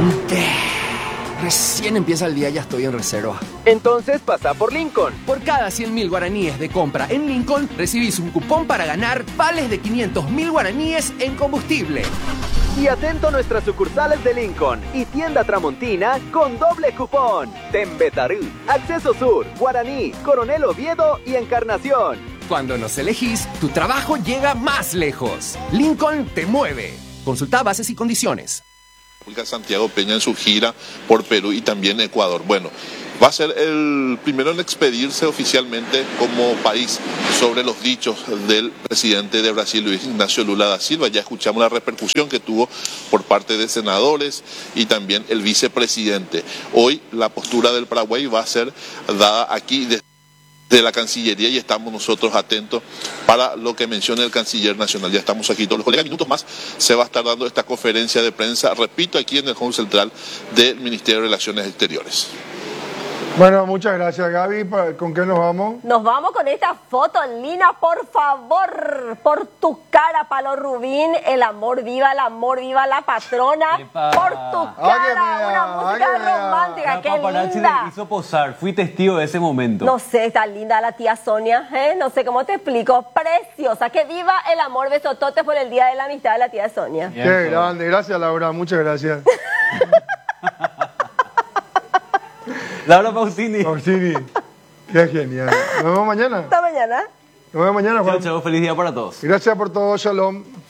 Recién empieza el día y ya estoy en reserva. Entonces pasa por Lincoln. Por cada 100.000 guaraníes de compra en Lincoln, recibís un cupón para ganar vales de 500.000 guaraníes en combustible. Y atento a nuestras sucursales de Lincoln y tienda Tramontina con doble cupón. Tembetarú, Acceso Sur, Guaraní, Coronel Oviedo y Encarnación. Cuando nos elegís, tu trabajo llega más lejos. Lincoln te mueve. Consulta bases y condiciones. Santiago Peña en su gira por Perú y también Ecuador. Bueno, va a ser el primero en expedirse oficialmente como país sobre los dichos del presidente de Brasil, Luis Ignacio Lula da Silva. Ya escuchamos la repercusión que tuvo por parte de senadores y también el vicepresidente. Hoy la postura del Paraguay va a ser dada aquí de la Cancillería y estamos nosotros atentos para lo que menciona el Canciller Nacional. Ya estamos aquí todos los colegas. Minutos más se va a estar dando esta conferencia de prensa, repito, aquí en el hall central del Ministerio de Relaciones Exteriores. Bueno, muchas gracias, Gaby. ¿Con qué nos vamos? Nos vamos con esta foto, Lina, por favor, por tu cara, Palo Rubín, el amor viva la patrona, Epa. por tu cara, una música romántica, qué paparazzi linda. le hizo posar, fui testigo de ese momento. No sé, está linda la tía Sonia, no sé cómo te explico, preciosa, que viva el amor, besototes por el Día de la Amistad de la tía Sonia. Bien, Qué grande, gracias Laura, muchas gracias. Laura Pausini. Orsini, qué genial. Nos vemos mañana. Hasta mañana. Nos vemos mañana, Juan. Chao, chao, feliz día para todos. Gracias por todo, shalom.